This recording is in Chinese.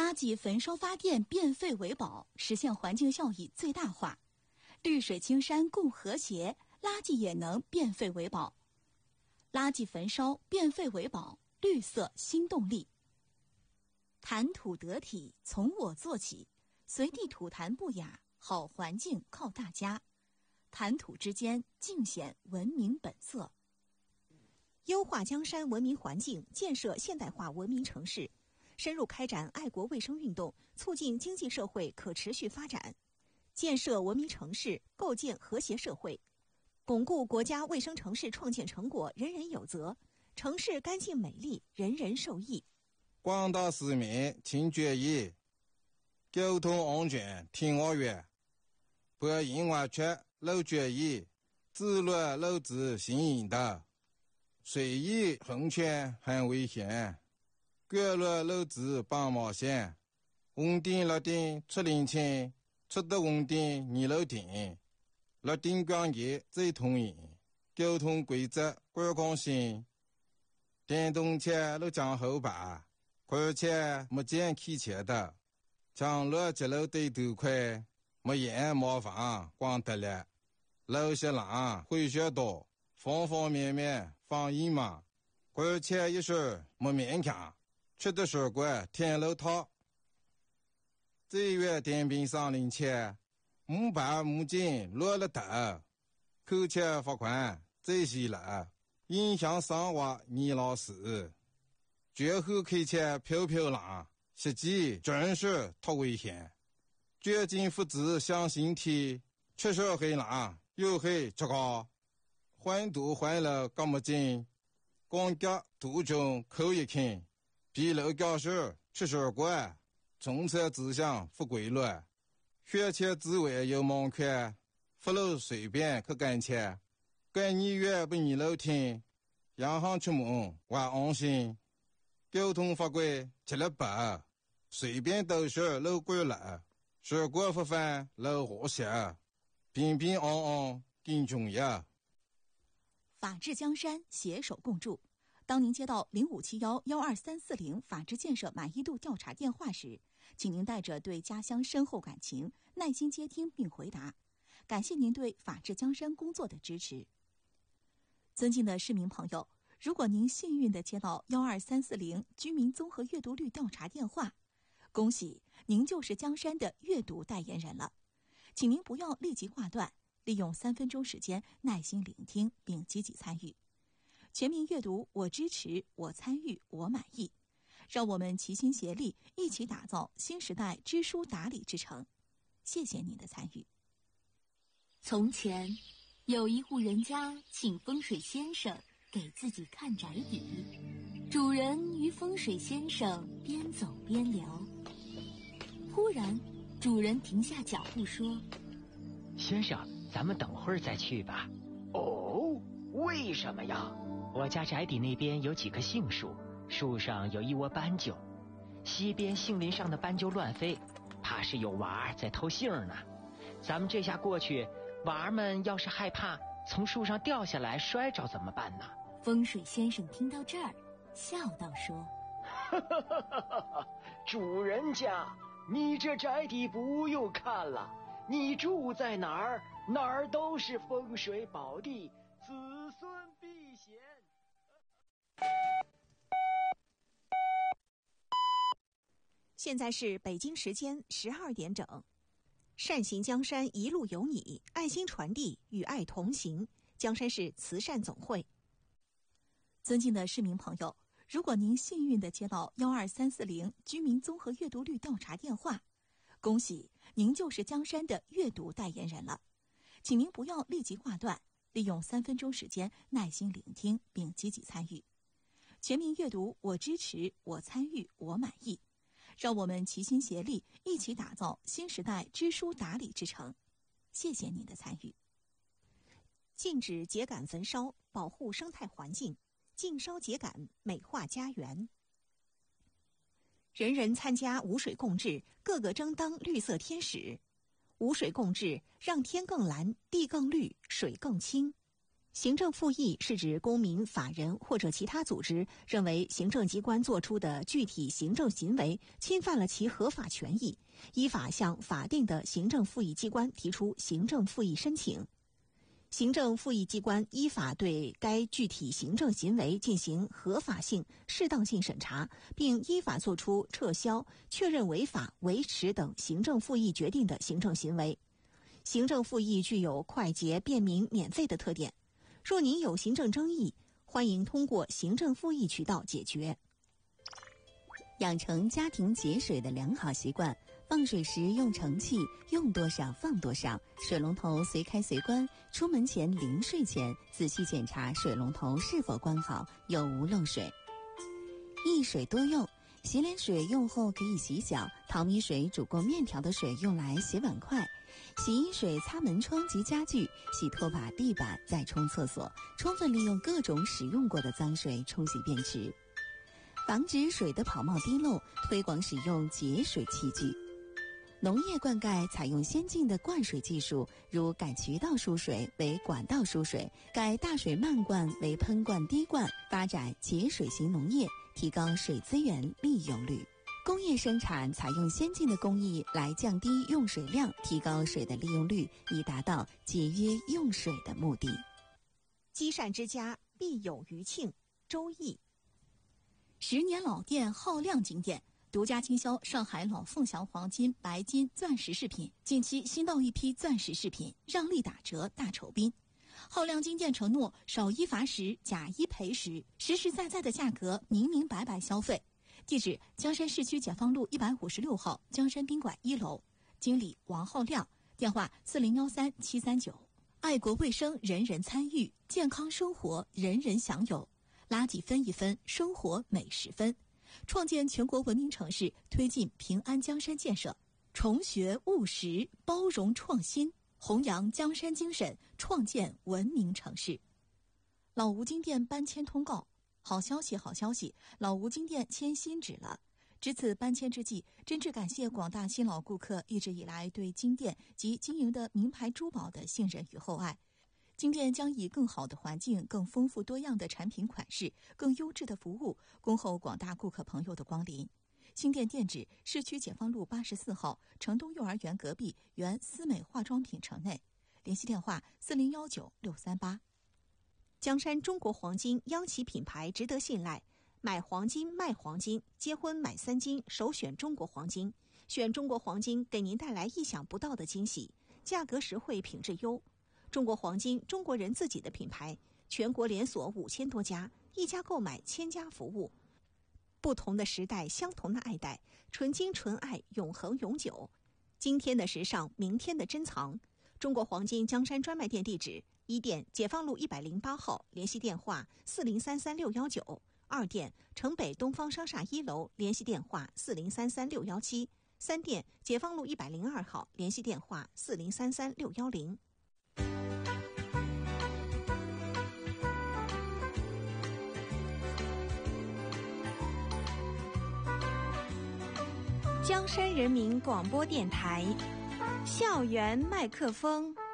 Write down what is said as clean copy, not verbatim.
垃圾焚烧发电，变废为宝，实现环境效益最大化。绿水青山共和谐，垃圾也能变废为宝。垃圾焚烧，变废为宝，绿色新动力。谈吐得体，从我做起，随地吐痰不雅，好环境靠大家。谈吐之间，尽显文明本色。 优化江山文明环境，建设现代化文明城市，深入开展爱国卫生运动，促进经济社会可持续发展，建设文明城市，构建和谐社会，巩固国家卫生城市创建成果人人有责，城市干净美丽，人人受益。 广大市民请注意，交通安全听我话，不因为缺漏注意，自乱漏子行引导，随意横穿很危险，干乱漏子帮冒险，红灯绿灯出领情，出得红灯你漏停，绿灯光节最通行，交通规则观光性，电动车路将后排。而且没见开车的，将路截路对头快，没烟没房光得了，路些浪会学多，方方面面防疫嘛。而且一时没勉强，吃的水果天路套。这月电瓶上领钱，木板木筋落了头，扣钱罚款这些了，影响生活你老师。绝后开车飘飘浪，实际真是太危险。绝境复制向心体，确实很浪，又很糟糕。环堵环了干么紧，光脚途中扣一看，比路教室吃水果，从车指向不规律，学车之外有盲看，不路随便去干车，干你越不你路听，洋行出门我安心。交通法规吃了白，随便都是路过了，水果不犯路和谐，平平安安更重要。 法治江山，携手共筑。当您接到0571-12340法治建设满意度调查电话时，请您带着对家乡深厚感情，耐心接听并回答。感谢您对法治江山工作的支持。尊敬的市民朋友，如果您幸运地接到12340居民综合阅读率调查电话，恭喜您就是江山的阅读代言人了。请您不要立即挂断，利用3分钟时间耐心聆听并积极参与。全民阅读，我支持，我参与，我满意。让我们齐心协力，一起打造新时代知书达理之城。谢谢您的参与。 从前，有一户人家请风水先生给自己看宅邸，主人与风水先生边走边聊。忽然，主人停下脚步说：“ 先生，咱们等会儿再去吧。”“ 哦，为什么呀？”“ 我家宅邸那边有几棵杏树，树上有一窝斑鸠，西边杏林上的斑鸠乱飞，怕是有娃儿在偷杏呢。咱们这下过去，娃儿们要是害怕从树上掉下来摔着怎么办呢？” 风水先生听到这儿，笑道说：“ 主人家，你这宅邸不用看了，你住在哪儿，哪儿都是风水宝地，子孙避险。” 现在是北京时间12点整。善行江山一路有你，爱心传递，与爱同行。江山市慈善总会。 尊敬的市民朋友，如果您幸运地接到12340居民综合阅读率调查电话，恭喜您就是江山的阅读代言人了。请您不要立即挂断，利用3分钟时间耐心聆听并积极参与。全民阅读，我支持，我参与，我满意。让我们齐心协力，一起打造新时代知书达理之城。谢谢您的参与。 禁止秸秆焚烧，保护生态环境，禁烧秸秆，美化家园。人人参加无水共治，个个争当绿色天使。无水共治，让天更蓝，地更绿，水更清。 行政复议是指公民、法人或者其他组织认为行政机关作出的具体行政行为侵犯了其合法权益，依法向法定的行政复议机关提出行政复议申请。行政复议机关依法对该具体行政行为进行合法性、适当性审查，并依法作出撤销、确认违法、维持等行政复议决定的行政行为。行政复议具有快捷、便民、免费的特点。若您有行政争议，欢迎通过行政复议渠道解决。 养成家庭节水的良好习惯，放水时用盛器，用多少放多少，水龙头随开随关，出门前临睡前仔细检查水龙头是否关好，有无漏水。一水多用，洗脸水用后可以洗脚，淘米水煮过面条的水用来洗碗筷，洗衣水擦门窗及家具，洗拖把、地板，再冲厕所，充分利用各种使用过的脏水冲洗便池。防止水的跑冒滴漏，推广使用节水器具。农业灌溉采用先进的灌水技术，如改渠道输水为管道输水，改大水漫灌为喷灌滴灌，发展节水型农业，提高水资源利用率。工业生产采用先进的工艺来降低用水量，提高水的利用率，以达到节约用水的目的。 积善之家必有余庆，周易。 10年老店浩亮金店独家经销上海老凤祥黄金、白金、钻石饰品，近期新到一批钻石饰品，让利打折大酬宾。浩亮金店承诺少一罚10，假一赔10，实实在在的价格，明明白白消费。地址：江山市区解放路156号江山宾馆1楼，经理王浩亮，电话4013-739。爱国卫生人人参与，健康生活人人享有，垃圾分一分，生活每10分。创建全国文明城市，推进平安江山建设，崇学务实，包容创新，弘扬江山精神，创建文明城市。老吴金店搬迁通告。好消息，好消息！老吴金店迁新址了。值此搬迁之际，真挚感谢广大新老顾客一直以来对金店及经营的名牌珠宝的信任与厚爱。金店将以更好的环境、更丰富多样的产品款式、更优质的服务，恭候广大顾客朋友的光临。新店店址：市区解放路84号城东幼儿园隔壁原思美化妆品城内。联系电话4019-638。 江山中国黄金央企品牌，值得信赖。买黄金卖黄金，结婚买3金，首选中国黄金。选中国黄金，给您带来意想不到的惊喜，价格实惠，品质优。中国黄金，中国人自己的品牌，全国连锁5000多家，一家购买1000家服务。不同的时代，相同的爱戴，纯金纯爱，永恒永久。今天的时尚，明天的珍藏。中国黄金江山专卖店地址：1店解放路108号，联系电话4033619；2店城北东方商厦1楼，联系电话4033617；3店解放路102号，联系电话4033610。江山人民广播电台，校园麦克风。